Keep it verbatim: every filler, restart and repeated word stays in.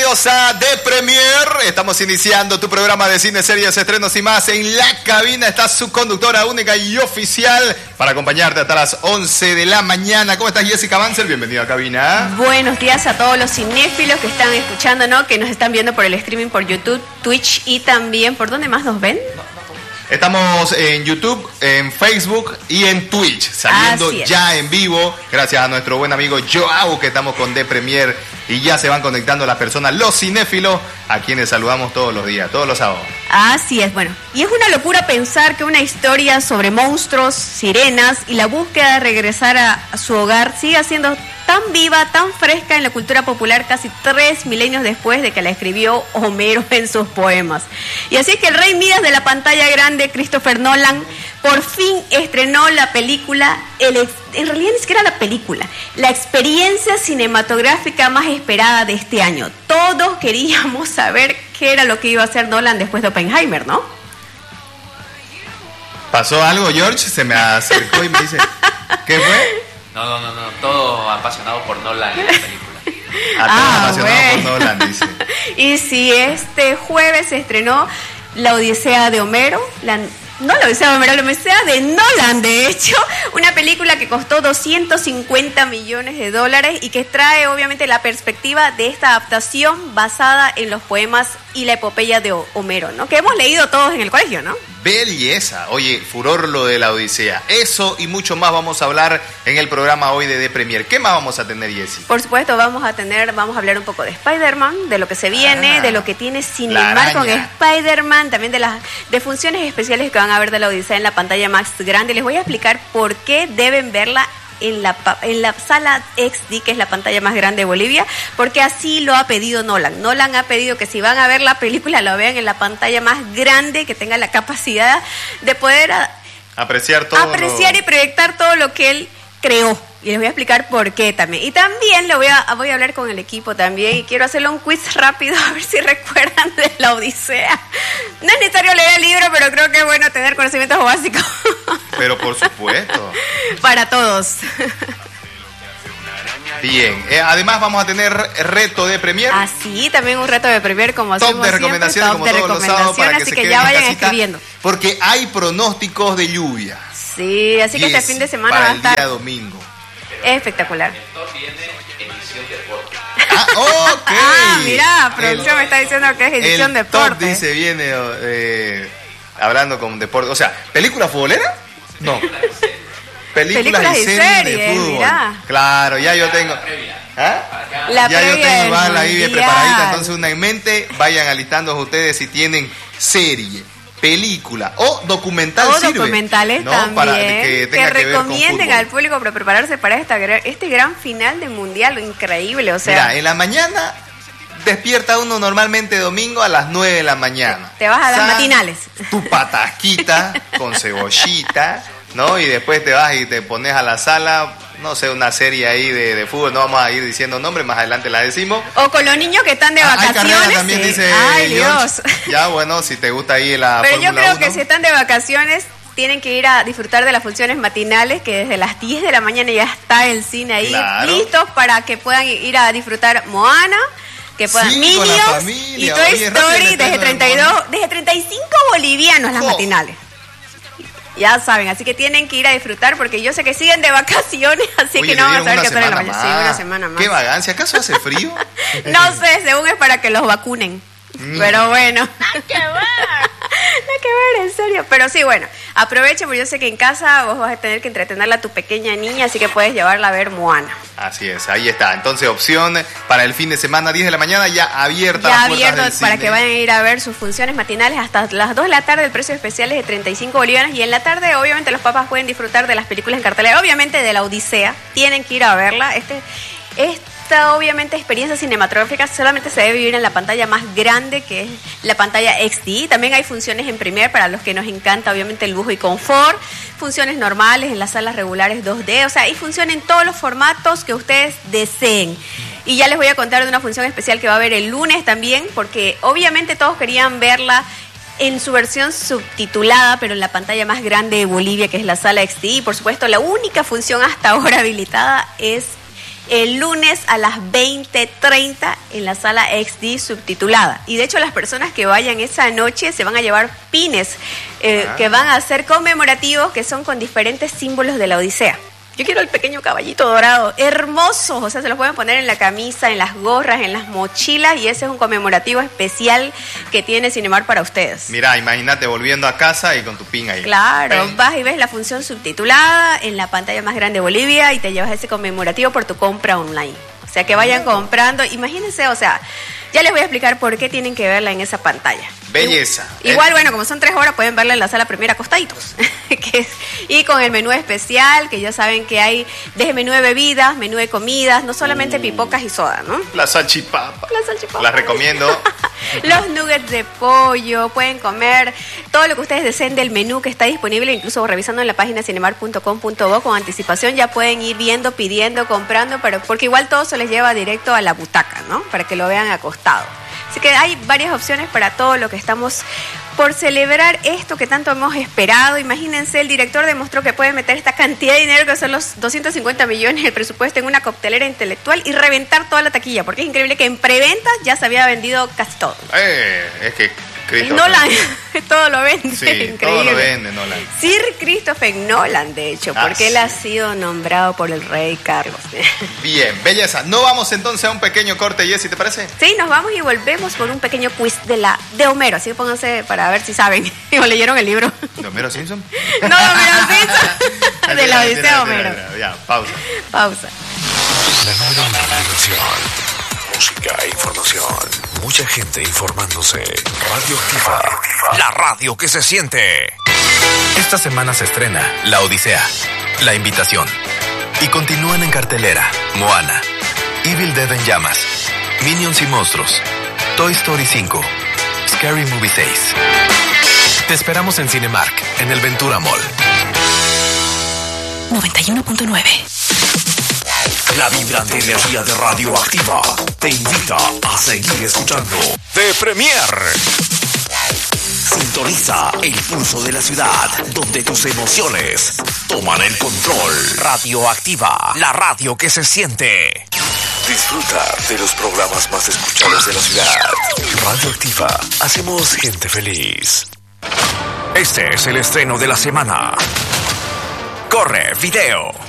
bienvenidos a The Premier. Estamos iniciando tu programa de cine, series, estrenos y más. En la cabina está su conductora única y oficial para acompañarte hasta las once de la mañana. ¿Cómo estás, Jessica Banzer? Bienvenida a cabina. Buenos días a todos los cinéfilos que están escuchando, ¿no? Que nos están viendo por el streaming, por YouTube, Twitch y también, ¿por dónde más nos ven? Estamos en YouTube, en Facebook y en Twitch, saliendo ya en vivo, gracias a nuestro buen amigo Joao, que estamos con The Premier, y ya se van conectando las personas, los cinéfilos, a quienes saludamos todos los días, todos los sábados. Así es, bueno, y es una locura pensar que una historia sobre monstruos, sirenas y la búsqueda de regresar a, a su hogar siga siendo tan viva, tan fresca en la cultura popular casi tres milenios después de que la escribió Homero en sus poemas. Y así es que el rey Midas de la pantalla grande, Christopher Nolan, por fin estrenó la película, el ex, en realidad ni siquiera la película, la experiencia cinematográfica más esperada de este año. Todos queríamos saber qué era lo que iba a hacer Nolan después de Oppenheimer, ¿no? ¿Pasó algo, George? Se me acercó y me dice, ¿qué fue? No, no, no, no, todo apasionado por Nolan en la película. A todos ah, apasionados bueno. por Nolan, dice. Y si este jueves se estrenó La Odisea de Homero, la, no La Odisea de Homero, La Odisea de Nolan, de hecho, una película que costó doscientos cincuenta millones de dólares y que trae obviamente la perspectiva de esta adaptación basada en los poemas y la epopeya de Homero, ¿no? Que hemos leído todos en el colegio, ¿no? Belleza. Oye, furor lo de La Odisea. Eso y mucho más vamos a hablar en el programa hoy de The Premier. ¿Qué más vamos a tener, Jessie? Por supuesto, vamos a tener, vamos a hablar un poco de Spider-Man, de lo que se viene, ah, de lo que tiene Cinemark con Spider-Man, también de las de funciones especiales que van a ver de La Odisea en la pantalla más grande. Les voy a explicar por qué deben verla en la, en la sala X D, que es la pantalla más grande de Bolivia, porque así lo ha pedido Nolan. Nolan ha pedido que si van a ver la película, la vean en la pantalla más grande, que tenga la capacidad de poder a, apreciar todo apreciar lo... y proyectar todo lo que él creó. Y les voy a explicar por qué también. Y también le voy a, voy a hablar con el equipo también. Y quiero hacerle un quiz rápido a ver si recuerdan de La Odisea. No es necesario leer el libro, pero creo que es bueno tener conocimientos básicos. Pero por supuesto. Para todos. Bien, eh, además vamos a tener reto de Premier. Ah, sí, también un reto de Premier como top hacemos de recomendaciones, siempre, top como de todos los sábados, para que así se que queden ya vayan en casita, escribiendo. Porque hay pronósticos de lluvia. Sí, así que yes, este fin de semana para va a estar el día domingo. Espectacular. Esto viene edición deporte. Ah, ok. Ah, mira, producción el, me está diciendo que es edición el deporte. Top dice, viene eh, hablando con deporte. O sea, ¿película futbolera? No. Películas, Películas y series, series de fútbol. Mirá. Claro, ya yo tengo. ¿Ah? La ya yo tengo bala ahí bien preparadita. Entonces, una en mente, vayan alistando ustedes si tienen serie, película o documental. O sirve, documentales ¿no? también Para que, tenga que que recomienden al público para prepararse para esta, este gran final de mundial, increíble, o sea. Mira, en la mañana despierta uno normalmente domingo a las nueve de la mañana. Te vas a las matinales. Tu patasquita con cebollita, ¿no? Y después te vas y te pones a la sala, no sé, una serie ahí de, de fútbol, no vamos a ir diciendo nombres, más adelante la decimos. O con los niños que están de ah, vacaciones. Hay carrera también, sí. Dice Ay, Dios. Ya, bueno, si te gusta ahí la Pero yo creo uno. que si están de vacaciones, tienen que ir a disfrutar de las funciones matinales, que desde las diez de la mañana ya está el cine ahí, claro, listos para que puedan ir a disfrutar Moana, que puedan sí, Minions y Toy Oye, Story desde treinta y dos, desde treinta y cinco bolivianos las oh. matinales. Ya saben, así que tienen que ir a disfrutar porque yo sé que siguen de vacaciones, así Oye, que no van a saber qué hacer en la mañana. Sí, una semana más. ¿Qué vagancia? ¿Acaso hace frío? No sé, según es para que los vacunen. Mm. Pero bueno. ¡Nada que ver! Nada que ver, en serio. Pero sí, bueno, aproveche porque yo sé que en casa vos vas a tener que entretenerla a tu pequeña niña, así que puedes llevarla a ver Moana. Así es, ahí está. Entonces, opción para el fin de semana, diez de la mañana, ya abierta ya las puertas abierto del para cine. Que vayan a ir a ver sus funciones matinales hasta las dos de la tarde. El precio especial es de treinta y cinco bolivianos. Y en la tarde, obviamente, los papás pueden disfrutar de las películas en cartelera. Obviamente, de La Odisea. Tienen que ir a verla. Este, esta, obviamente, experiencia cinematográfica solamente se debe vivir en la pantalla más grande, que es la pantalla X D. También hay funciones en Premiere para los que nos encanta, obviamente, el lujo y confort. Funciones normales en las salas regulares dos D. O sea, y funciona en todos los formatos que ustedes deseen. Y ya les voy a contar de una función especial que va a haber el lunes también, porque obviamente todos querían verla en su versión subtitulada, pero en la pantalla más grande de Bolivia, que es la sala X D. Y por supuesto, la única función hasta ahora habilitada es el lunes a las veinte treinta en la sala X D subtitulada. Y de hecho las personas que vayan esa noche se van a llevar pines eh, ah. que van a ser conmemorativos, que son con diferentes símbolos de la Odisea. Yo quiero el pequeño caballito dorado, hermosos, o sea, se los pueden poner en la camisa, en las gorras, en las mochilas, y ese es un conmemorativo especial que tiene Cinemark para ustedes. Mira, imagínate volviendo a casa y con tu pin ahí. Claro, Ven. vas y ves la función subtitulada en la pantalla más grande de Bolivia y te llevas ese conmemorativo por tu compra online. O sea, que vayan comprando, imagínense, o sea, ya les voy a explicar por qué tienen que verla en esa pantalla. Belleza. Igual, bueno, como son tres horas, pueden verla en la sala Premier acostaditos. que es, y con el menú especial, que ya saben que hay desde menú de bebidas, menú de comidas, no solamente uh, pipocas y soda, ¿no? La salchipapa. La salchipapa. La recomiendo. Los nuggets de pollo, pueden comer todo lo que ustedes deseen del menú que está disponible, incluso revisando en la página cinemark punto com punto bo con anticipación ya pueden ir viendo, pidiendo, comprando, pero porque igual todo se les lleva directo a la butaca, ¿no? Para que lo vean acostado. Así que hay varias opciones para todo lo que estamos por celebrar esto que tanto hemos esperado. Imagínense, el director demostró que puede meter esta cantidad de dinero, que son los doscientos cincuenta millones del presupuesto, en una coctelera intelectual y reventar toda la taquilla, porque es increíble que en preventa ya se había vendido casi todo. Eh, es que Christopher. Nolan, todo lo vende, sí, increíble. Todo lo vende Nolan. Sir Christopher Nolan, de hecho, porque ah, él sí. ha sido nombrado por el rey Carlos. Bien, belleza. No vamos entonces a un pequeño corte, Jessy, ¿te parece? Sí, nos vamos y volvemos con un pequeño quiz de la de Homero, así que pónganse para ver si saben o leyeron el libro. ¿De Homero Simpson? No, de Homero Simpson. De la Odisea de Homero. Ya, pausa. Pausa. La nueva dimensión. Música e información. Mucha gente informándose. Radioactiva. La radio que se siente. Esta semana se estrena La Odisea, La Invitación. Y continúan en cartelera Moana, Evil Dead en llamas, Minions y monstruos, Toy Story cinco, Scary Movie seis. Te esperamos en Cinemark, en el Ventura Mall. noventa y uno punto nueve. La vibrante energía de Radioactiva te invita a seguir escuchando The Premier. Sintoniza el pulso de la ciudad, donde tus emociones toman el control. Radioactiva, la radio que se siente. Disfruta de los programas más escuchados de la ciudad. Radioactiva, hacemos gente feliz. Este es el estreno de la semana. Corre, video.